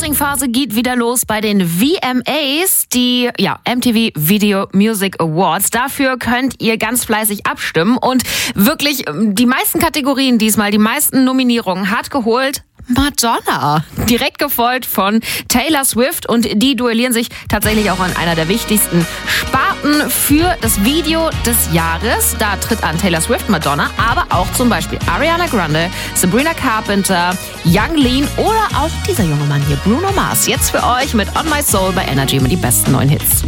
Voting-Phase geht wieder los bei den VMAs, die MTV Video Music Awards. Dafür könnt ihr ganz fleißig abstimmen und wirklich die meisten Kategorien diesmal, die meisten Nominierungen hat geholt Madonna. Direkt gefolgt von Taylor Swift und die duellieren sich tatsächlich auch an einer der wichtigsten Sparten für das Video des Jahres. Da tritt an Taylor Swift, Madonna, aber auch zum Beispiel Ariana Grande, Sabrina Carpenter, Young Lean oder auch dieser junge Mann hier, Bruno Mars. Jetzt für euch mit On My Soul bei Energy mit die besten neuen Hits.